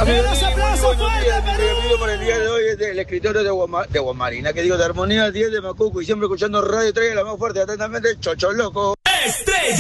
Los aplausos fuertes, Perú. Por el día de hoy es del escritorio de Guamarina, que digo de Armonía 10 de Macuco y siempre escuchando Radio Estrella, la más fuerte, atentamente, Chocho Loco. Estrella.